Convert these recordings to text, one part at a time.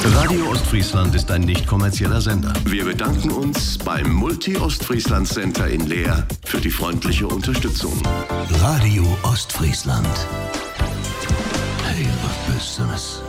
Radio Ostfriesland ist ein nicht kommerzieller Sender. Wir bedanken uns beim Multi-Ostfriesland Center in Leer für die freundliche Unterstützung. Radio Ostfriesland. Hey, was bist du das?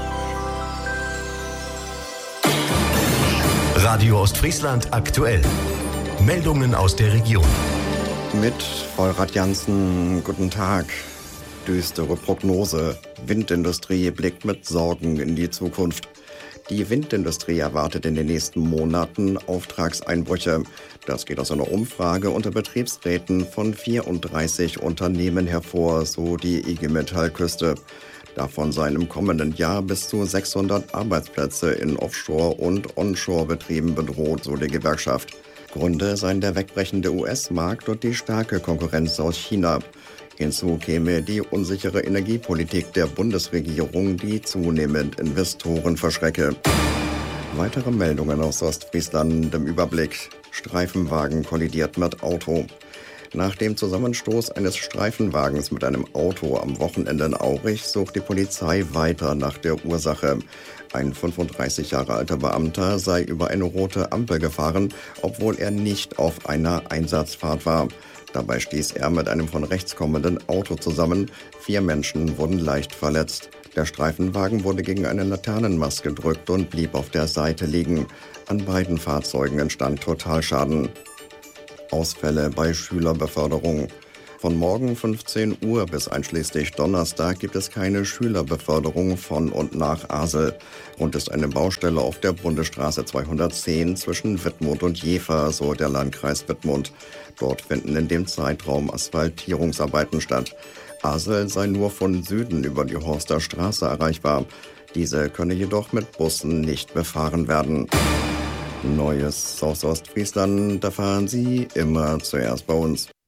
Radio Ostfriesland aktuell. Meldungen aus der Region. Mit Volrad Jansen, guten Tag. Düstere Prognose. Windindustrie blickt mit Sorgen in die Zukunft. Die Windindustrie erwartet in den nächsten Monaten Auftragseinbrüche. Das geht aus einer Umfrage unter Betriebsräten von 34 Unternehmen hervor, so die IG Metall Küste. Davon seien im kommenden Jahr bis zu 600 Arbeitsplätze in Offshore- und Onshore-Betrieben bedroht, so die Gewerkschaft. Gründe seien der wegbrechende US-Markt und die starke Konkurrenz aus China. Hinzu käme die unsichere Energiepolitik der Bundesregierung, die zunehmend Investoren verschrecke. Weitere Meldungen aus Ostfriesland im Überblick. Streifenwagen kollidiert mit Auto. Nach dem Zusammenstoß eines Streifenwagens mit einem Auto am Wochenende in Aurich sucht die Polizei weiter nach der Ursache. Ein 35 Jahre alter Beamter sei über eine rote Ampel gefahren, obwohl er nicht auf einer Einsatzfahrt war. Dabei stieß er mit einem von rechts kommenden Auto zusammen. 4 Menschen wurden leicht verletzt. Der Streifenwagen wurde gegen einen Laternenmast gedrückt und blieb auf der Seite liegen. An beiden Fahrzeugen entstand Totalschaden. Ausfälle bei Schülerbeförderung. Von morgen 15 Uhr bis einschließlich Donnerstag gibt es keine Schülerbeförderung von und nach Asel. Grund ist eine Baustelle auf der Bundesstraße 210 zwischen Wittmund und Jever, so der Landkreis Wittmund. Dort finden in dem Zeitraum Asphaltierungsarbeiten statt. Asel sei nur von Süden über die Horster Straße erreichbar. Diese könne jedoch mit Bussen nicht befahren werden. Neues aus Ostfriesland erfahren Sie immer zuerst bei uns.